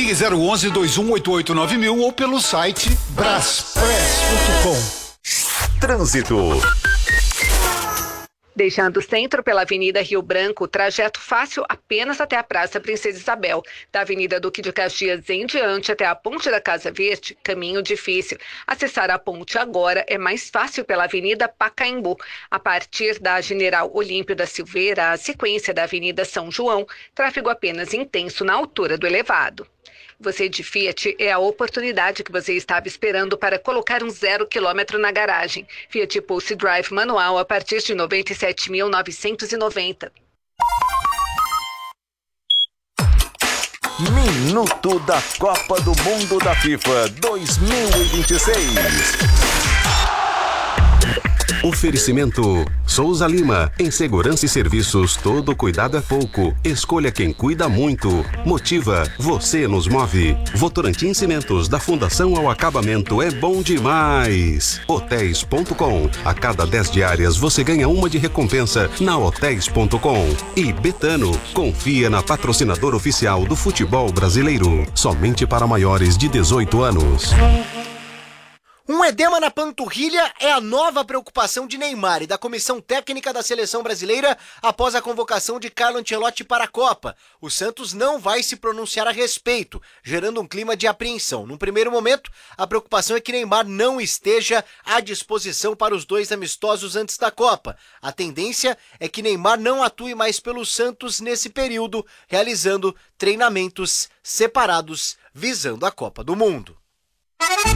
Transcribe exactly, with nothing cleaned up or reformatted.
Ligue zero onze, dois um oito oito nove mil ou pelo site braspress ponto com. Trânsito. Deixando o centro pela Avenida Rio Branco, trajeto fácil apenas até a Praça Princesa Isabel. Da Avenida Duque de Caxias em diante até a Ponte da Casa Verde, caminho difícil. Acessar a ponte agora é mais fácil pela Avenida Pacaembu. A partir da General Olímpio da Silveira, a sequência da Avenida São João, tráfego apenas intenso na altura do elevado. Você de Fiat é a oportunidade que você estava esperando para colocar um zero quilômetro na garagem. Fiat Pulse Drive manual a partir de noventa e sete mil novecentos e noventa. Minuto da Copa do Mundo da FIFA dois mil e vinte e seis. Oferecimento Souza Lima, em segurança e serviços, todo cuidado é pouco. Escolha quem cuida muito. Motiva, você nos move. Votorantim Cimentos, da fundação ao acabamento, é bom demais. Hotéis ponto com, a cada dez diárias você ganha uma de recompensa na hotéis ponto com. E Betano, confia na patrocinadora oficial do futebol brasileiro, somente para maiores de dezoito anos. Um edema na panturrilha é a nova preocupação de Neymar e da comissão técnica da seleção brasileira após a convocação de Carlo Ancelotti para a Copa. O Santos não vai se pronunciar a respeito, gerando um clima de apreensão. Num primeiro momento, a preocupação é que Neymar não esteja à disposição para os dois amistosos antes da Copa. A tendência é que Neymar não atue mais pelo Santos nesse período, realizando treinamentos separados visando a Copa do Mundo.